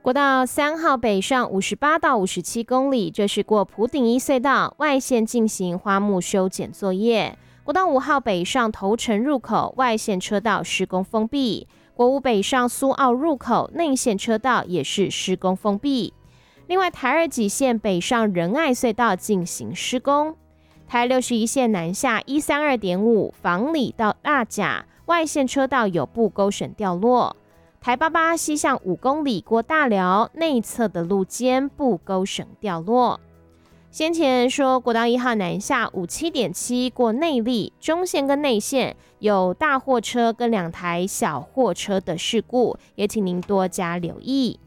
国道3号北上58到57公里，这是过埔顶一隧道外线进行花木修剪作业。国道5号北上头城入口外线车道施工封闭，国5北上苏澳入口内线车道也是施工封闭。另外，台2几线北上仁爱隧道进行施工。台61线南下 132.5 房里到大甲外线车道有布勾绳掉落。台88西向5公里过大寮内侧的路肩布勾绳掉落。先前说国道1号南下57.7过内坜中线跟内线有大货车跟2台小货车的事故，也请您多加留意。